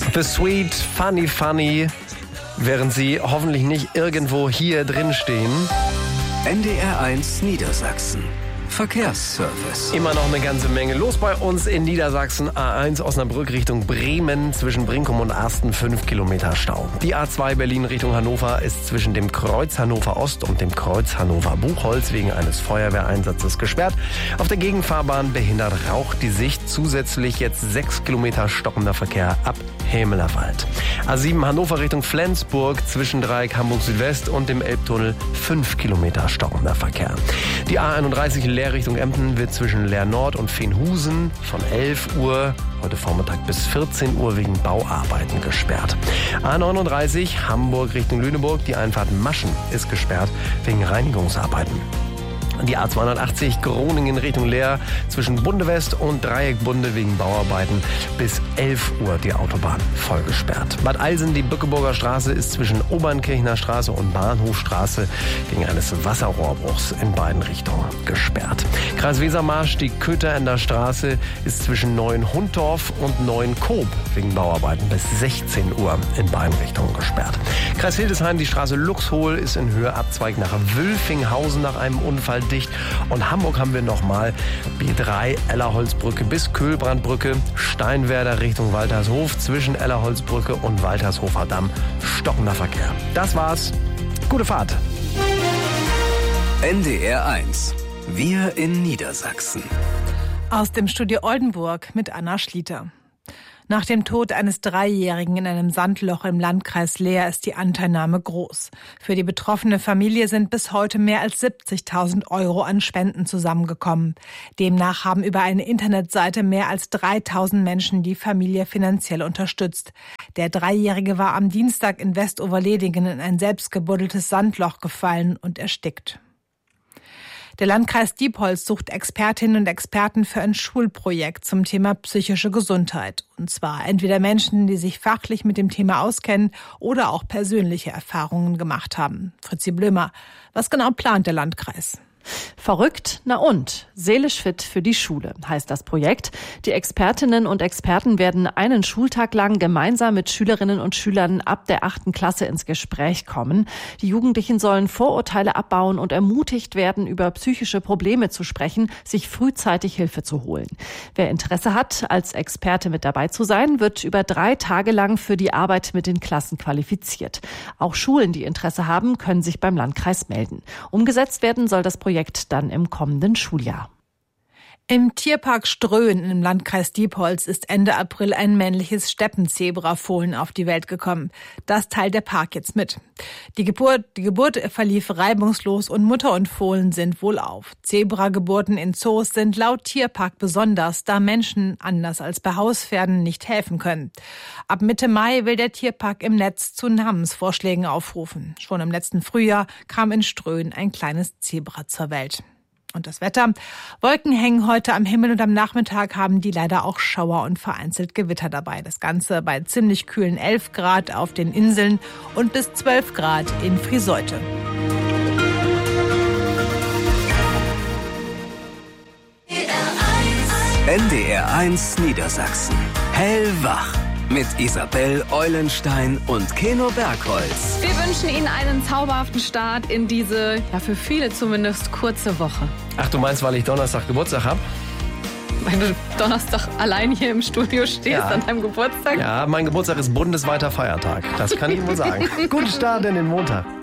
The Sweet Funny Funny, während sie hoffentlich nicht irgendwo hier drin stehen. NDR1 Niedersachsen. Verkehrsservice. Immer noch eine ganze Menge los bei uns in Niedersachsen. A1 Osnabrück Richtung Bremen, zwischen Brinkum und Arsten 5 Kilometer Stau. Die A2 Berlin Richtung Hannover ist zwischen dem Kreuz Hannover Ost und dem Kreuz Hannover Buchholz wegen eines Feuerwehreinsatzes gesperrt. Auf der Gegenfahrbahn behindert Rauch die Sicht. Zusätzlich jetzt 6 Kilometer stockender Verkehr ab Hämelerwald. A7 Hannover Richtung Flensburg, zwischen Dreieck Hamburg Südwest und dem Elbtunnel 5 Kilometer stockender Verkehr. Die A31 Leer Richtung Emden wird zwischen Leer Nord und Feenhusen von 11 Uhr heute Vormittag bis 14 Uhr wegen Bauarbeiten gesperrt. A39 Hamburg Richtung Lüneburg, die Einfahrt Maschen ist gesperrt wegen Reinigungsarbeiten. Die A280 Groningen Richtung Leer zwischen Bunde West und Dreieck Bunde wegen Bauarbeiten bis 11 Uhr die Autobahn voll gesperrt. Bad Eilsen, die Bückeburger Straße ist zwischen Obernkirchner Straße und Bahnhofstraße wegen eines Wasserrohrbruchs in beiden Richtungen gesperrt. Kreis Wesermarsch, die Kötherender Straße ist zwischen Neuenhundorf und Neuenkoop wegen Bauarbeiten bis 16 Uhr in beiden Richtungen gesperrt. Kreis Hildesheim, die Straße Luxhol ist in Höhe Abzweig nach Wülfinghausen nach einem Unfall dicht. Und Hamburg haben wir nochmal B3 Ellerholzbrücke bis Köhlbrandbrücke, Steinwerder Richtung Waltershof, zwischen Ellerholzbrücke und Waltershofer Damm stockender Verkehr. Das war's. Gute Fahrt. NDR1. Wir in Niedersachsen. Aus dem Studio Oldenburg mit Anna Schlieter. Nach dem Tod eines Dreijährigen in einem Sandloch im Landkreis Leer ist die Anteilnahme groß. Für die betroffene Familie sind bis heute mehr als 70.000 € an Spenden zusammengekommen. Demnach haben über eine Internetseite mehr als 3.000 Menschen die Familie finanziell unterstützt. Der Dreijährige war am Dienstag in Westoverledingen in ein selbstgebuddeltes Sandloch gefallen und erstickt. Der Landkreis Diepholz sucht Expertinnen und Experten für ein Schulprojekt zum Thema psychische Gesundheit. Und zwar entweder Menschen, die sich fachlich mit dem Thema auskennen oder auch persönliche Erfahrungen gemacht haben. Fritzi Blömer, was genau plant der Landkreis? Verrückt, na und? Seelisch fit für die Schule heißt das Projekt. Die Expertinnen und Experten werden einen Schultag lang gemeinsam mit Schülerinnen und Schülern ab der 8. Klasse ins Gespräch kommen. Die Jugendlichen sollen Vorurteile abbauen und ermutigt werden, über psychische Probleme zu sprechen, sich frühzeitig Hilfe zu holen. Wer Interesse hat, als Experte mit dabei zu sein, wird über 3 Tage lang für die Arbeit mit den Klassen qualifiziert. Auch Schulen, die Interesse haben, können sich beim Landkreis melden. Umgesetzt werden soll das Projekt dann im kommenden Schuljahr. Im Tierpark Ströhen im Landkreis Diepholz ist Ende April ein männliches Steppenzebrafohlen auf die Welt gekommen. Das teilt der Park jetzt mit. Die Geburt verlief reibungslos und Mutter und Fohlen sind wohlauf. Zebrageburten in Zoos sind laut Tierpark besonders, da Menschen, anders als bei Hauspferden, nicht helfen können. Ab Mitte Mai will der Tierpark im Netz zu Namensvorschlägen aufrufen. Schon im letzten Frühjahr kam in Ströhen ein kleines Zebra zur Welt. Und das Wetter. Wolken hängen heute am Himmel und am Nachmittag haben die leider auch Schauer und vereinzelt Gewitter dabei. Das Ganze bei ziemlich kühlen 11 Grad auf den Inseln und bis 12 Grad in Friseute. NDR1 Niedersachsen. Hellwach. Mit Isabel Eulenstein und Keno Bergholz. Wir wünschen Ihnen einen zauberhaften Start in diese, ja für viele zumindest, kurze Woche. Ach, du meinst, weil ich Donnerstag Geburtstag habe? Weil du Donnerstag allein hier im Studio stehst an deinem Geburtstag? Ja, mein Geburtstag ist bundesweiter Feiertag. Das kann ich wohl sagen. Guten Start in den Montag.